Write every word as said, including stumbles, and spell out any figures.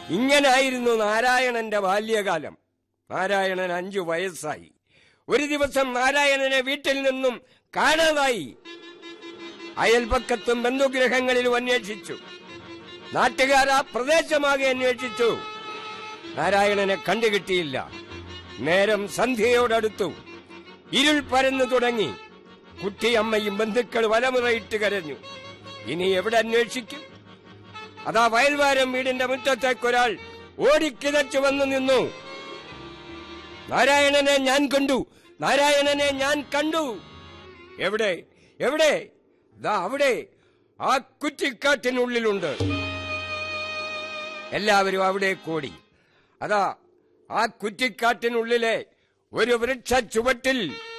ഇങ്ങനായിരുന്നു നാരായണന്റെ ബാല്യകാലം. നാരായണൻ അഞ്ചു വയസ്സായി. ഒരു ദിവസം നാരായണനെ വീട്ടിൽ നിന്നും കാണാതായി. അയൽപക്കത്തും ബന്ധുഗ്രഹങ്ങളിലും അന്വേഷിച്ചു. നാട്ടുകാർ ആ പ്രദേശമാകെ അന്വേഷിച്ചു. നാരായണനെ കണ്ടുകിട്ടിയില്ല. നേരം സന്ധ്യയോടടുത്തു. ഇരുൾ പരന്നു തുടങ്ങി. കുട്ടിയമ്മയും ബന്ധുക്കൾ വലമുറയിട്ട് കരഞ്ഞു. ഇനി എവിടെ അന്വേഷിക്കും? അതാ വയൽവാരം വീടിന്റെ മുറ്റത്തേക്കൊരാൾ ഓടിക്കിതച്ചു വന്നു നിന്നു. നാരായണനെ ഞാൻ കണ്ടു, നാരായണനെ ഞാൻ കണ്ടു. എവിടെ എവിടെ? ദാ അവിടെ, ആ കുറ്റിക്കാട്ടിനുള്ളിലുണ്ട്. എല്ലാവരും അവിടെ കൂടി. അതാ ആ കുറ്റിക്കാട്ടിനുള്ളിലെ ഒരു വൃക്ഷ ചുവട്ടിൽ